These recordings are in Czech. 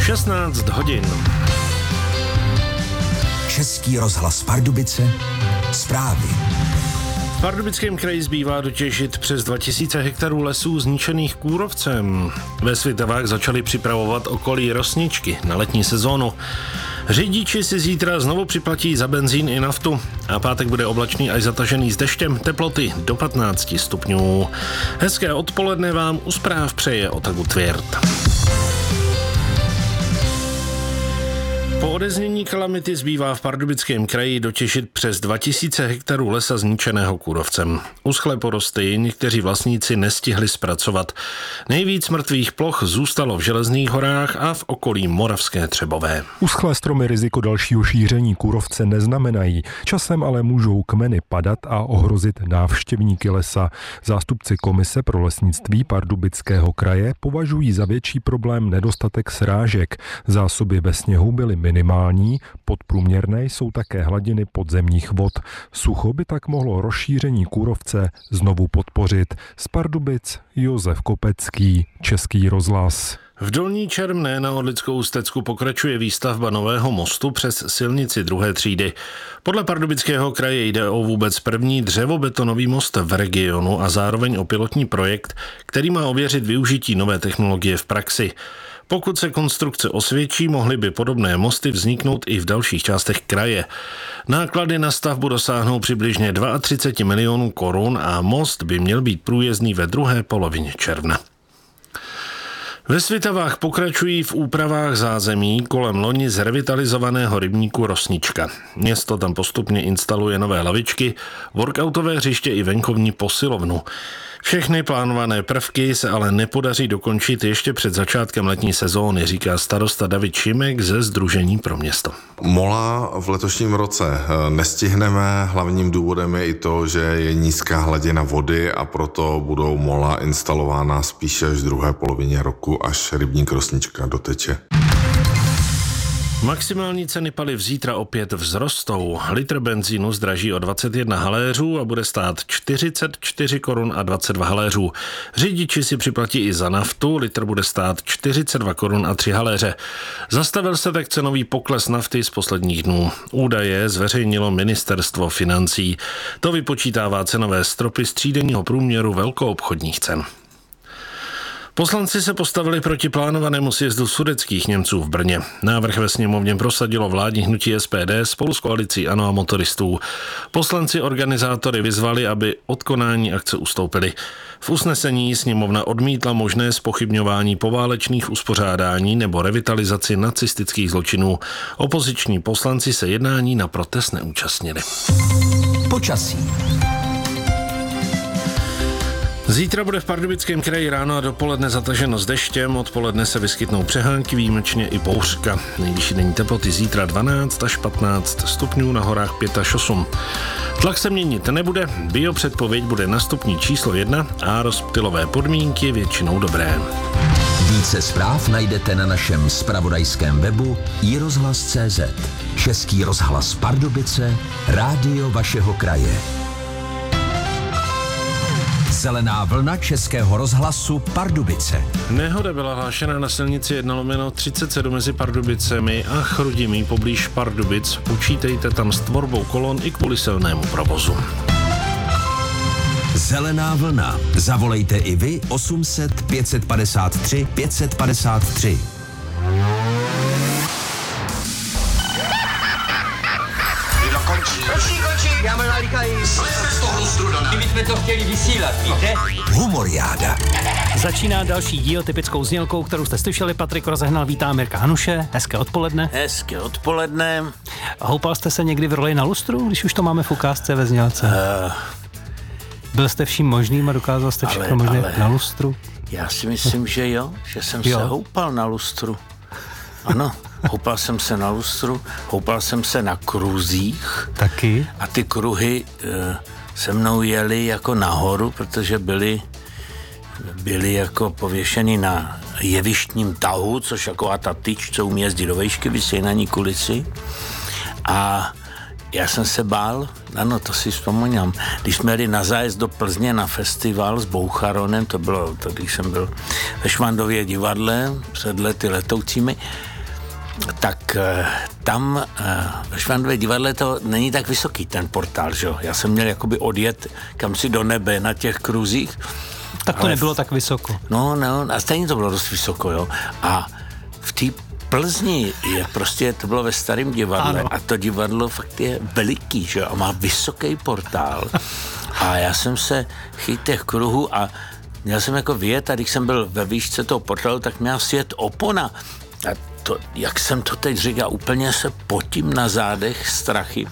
16 hodin. Český rozhlas Pardubice, zprávy. V Pardubickém kraji zbývá dotěžit přes 2000 hektarů lesů zničených kůrovcem. Ve Svitavách začali připravovat okolí Rosničky na letní sezónu. Řidiči si zítra znovu připlatí za benzín i naftu a pátek bude oblačný až zatažený s deštěm, teploty do 15 stupňů. Hezké odpoledne vám u zpráv přeje Otagu Tvěrt. Po odeznění kalamity zbývá v Pardubickém kraji dotěžit přes 2000 hektarů lesa zničeného kůrovcem. Uschlé porosty někteří vlastníci nestihli zpracovat. Nejvíc mrtvých ploch zůstalo v Železných horách a v okolí Moravské Třebové. Uschlé stromy riziko dalšího šíření kůrovce neznamenají. Časem ale můžou kmeny padat a ohrozit návštěvníky lesa. Zástupci Komise pro lesnictví Pardubického kraje považují za větší problém nedostatek srážek. Zásoby ve sněhu byly minimální, podprůměrné jsou také hladiny podzemních vod. Sucho by tak mohlo rozšíření kůrovce znovu podpořit. Z Pardubic Josef Kopecký, Český rozhlas. V Dolní Čermné na Orlickou Ústecku pokračuje výstavba nového mostu přes silnici 2. třídy. Podle Pardubického kraje jde o vůbec první dřevobetonový most v regionu a zároveň o pilotní projekt, který má ověřit využití nové technologie v praxi. Pokud se konstrukce osvědčí, mohly by podobné mosty vzniknout i v dalších částech kraje. Náklady na stavbu dosáhnou přibližně 32 milionů korun a most by měl být průjezdný ve druhé polovině června. Ve Svitavách pokračují v úpravách zázemí kolem loni zrevitalizovaného rybníku Rosnička. Město tam postupně instaluje nové lavičky, workoutové hřiště i venkovní posilovnu. Všechny plánované prvky se ale nepodaří dokončit ještě před začátkem letní sezóny, říká starosta David Šimek ze Sdružení pro město. Mola v letošním roce nestihneme, hlavním důvodem je i to, že je nízká hladina vody a proto budou mola instalována spíše až v druhé polovině roku, až rybník Rosnička doteče. Maximální ceny paliv zítra opět vzrostou. Litr benzínu zdraží o 21 haléřů a bude stát 44 korun a 22 haléřů. Řidiči si připlatí i za naftu, litr bude stát 42 korun a 3 haléře. Zastavil se tak cenový pokles nafty z posledních dnů. Údaje zveřejnilo Ministerstvo financí. To vypočítává cenové stropy z třídenního průměru velkoobchodních cen. Poslanci se postavili proti plánovanému sjezdu sudetských Němců v Brně. Návrh ve sněmovně prosadilo vládní hnutí SPD spolu s koalicí ANO a motoristů. Poslanci organizátory vyzvali, aby od konání akce ustoupili. V usnesení sněmovna odmítla možné zpochybňování poválečných uspořádání nebo revitalizaci nacistických zločinů. Opoziční poslanci se jednání na protest neúčastnili. Počasí. Zítra bude v Pardubickém kraji ráno a dopoledne zataženo s deštěm, odpoledne se vyskytnou přehánky, výjimečně i bouřka. Nejvyšší denní teploty zítra 12 až 15 stupňů, na horách 5 až 8. Tlak se měnit nebude, biopředpověď bude na stupni číslo 1 a rozptylové podmínky většinou dobré. Více zpráv najdete na našem zpravodajském webu iRozhlas.cz. Český rozhlas Pardubice, rádio vašeho kraje. Zelená vlna Českého rozhlasu Pardubice. Nehoda byla hlášena na silnici 1/37 mezi Pardubicemi a Chrudimí poblíž Pardubic. Počítejte tam s tvorbou kolon i kvůli silnému provozu. Zelená vlna. Zavolejte i vy 800 553 553. Končí. Já mám nalíkají. Kdyby jsme to chtěli vysílat, víte? Humoriáda. Začíná další díl typickou znělkou, kterou jste slyšeli. Patrik Rozehnal vítá Mirka Hanuše. Hezké odpoledne. Hezké odpoledne. Houpal jste se někdy v roli na lustru, když už to máme v ukázce ve znělce? Byl jste vším možným a dokázal jste všechno možné na lustru? Já si myslím, že jo, že jsem se houpal na lustru. Ano, houpal jsem se na lustru, houpal jsem se na kruzích. Taky? A ty kruhy se mnou jeli jako nahoru, protože byly jako pověšeny na jevištním tahu, což jako ta tyč, co umí jezdit do vejšky, visí na ní kulisy. A já jsem se bál, ano, to si vzpomínám, když jsme jeli na zájezd do Plzně na festival s Boucharonem, to bylo, když jsem byl ve Švandově divadle před lety letoucími, tak tam ve Švandově divadle to není tak vysoký ten portál, že jo. Já jsem měl jakoby odjet kam si do nebe na těch kruzích. Tak to nebylo tak vysoko. No, a stejně to bylo dost vysoko, jo. A v té Plzni je prostě, to bylo ve Starém divadle, ano. A to divadlo fakt je veliký, že jo, a má vysoký portál. A já jsem se chytil těch kruhů a měl jsem jako vyjet, a když jsem byl ve výšce toho portálu, tak měl sjet opona. A to, jak jsem to teď říkal, úplně se potím na zádech strachy.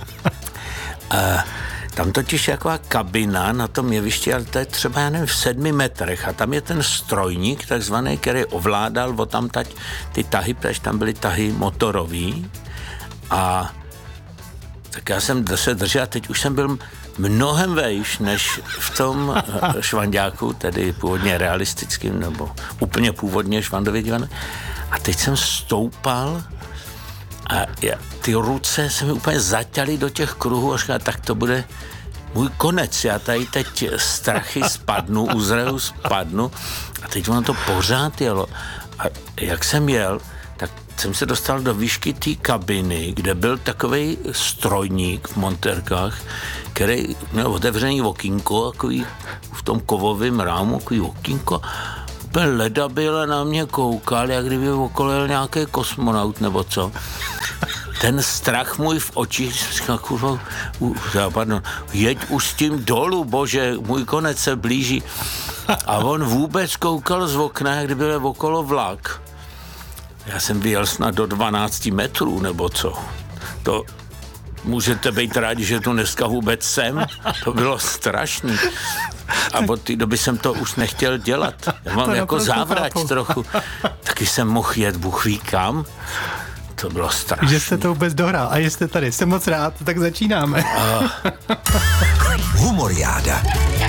Tam totiž je taková kabina na tom jevišti, ale to je třeba, já nevím, v 7 metrech a tam je ten strojník takzvaný, který ovládal odtamtať ty tahy, protože tam byly tahy motorový a tak já jsem se držel a teď už jsem byl mnohem vejš než v tom Švanďáku, tedy původně realistickým nebo úplně původně Švandově divadle. A teď jsem stoupal a ty ruce se mi úplně zaťaly do těch kruhů a říkal, tak to bude můj konec. Já tady teď strachy spadnu, uzreju spadnu a teď ono to pořád jelo. A jak jsem jel, tak jsem se dostal do výšky té kabiny, kde byl takovej strojník v montérkách, který měl otevřený okýnko, takový v tom kovovém rámu, takový okýnko. Úplně ledabyle na mě koukal, jak kdyby okolo jel nějaký kosmonaut nebo co. Ten strach můj v očích, říkal, kurva, jeď už s tím dolů, bože, můj konec se blíží. A on vůbec koukal z okna, jak kdyby byl okolo vlak. Já jsem vyjel snad do 12 metrů, nebo co. To můžete být rádi, že tu dneska vůbec jsem. To bylo strašný. A od té doby jsem to už nechtěl dělat. Já mám jako závrať trochu. Taky jsem mohl jet, Bůh ví kam. To bylo strašný. Že jste to vůbec dohrál a jste tady. Jsem moc rád, tak začínáme. Humoriáda.